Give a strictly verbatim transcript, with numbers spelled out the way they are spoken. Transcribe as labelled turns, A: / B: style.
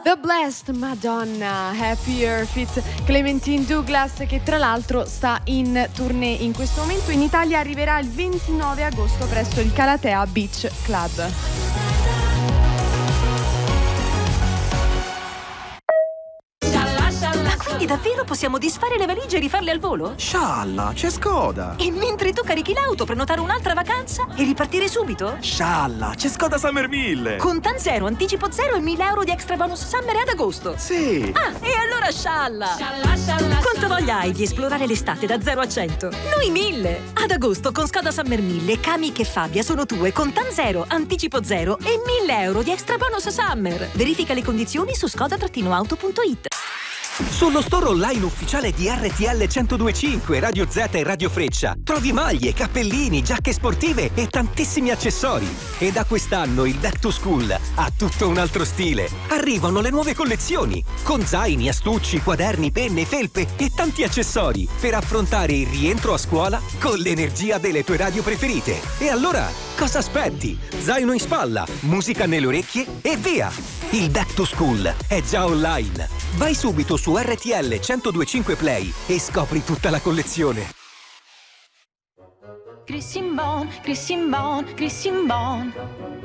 A: The Blessed Madonna, Happier Fit Clementine Douglas, che tra l'altro sta in tournée in questo momento. In Italia arriverà il ventinove agosto presso il Calatea Beach Club.
B: Quindi davvero possiamo disfare le valigie e rifarle al volo?
C: Scialla, c'è Skoda!
B: E mentre tu carichi l'auto, prenotare un'altra vacanza e ripartire subito?
C: Scialla, c'è Skoda Summer mille!
B: Contan zero, anticipo zero e mille euro di extra bonus summer ad agosto.
C: Sì!
B: Ah, e allora scialla! Scialla, scialla! Quanto voglia hai di esplorare l'estate da zero a cento? Noi mille! Ad agosto con Skoda Summer mille, Kami e Fabia sono tue, Contan zero, anticipo zero e mille euro di extra bonus summer. Verifica le condizioni su skoda auto punto it.
D: Sullo store online ufficiale di R T L centodue e cinque, Radio Z e Radio Freccia trovi maglie, cappellini, giacche sportive e tantissimi accessori. E da quest'anno il Back to School ha tutto un altro stile. Arrivano le nuove collezioni con zaini, astucci, quaderni, penne, felpe e tanti accessori per affrontare il rientro a scuola con l'energia delle tue radio preferite. E allora, cosa aspetti? Zaino in spalla, musica nelle orecchie e via! Il Back to School è già online. Vai subito su R T L centodue e cinque Play e scopri tutta la collezione.
E: Christian Bon, Christian Bon, Christian Bon.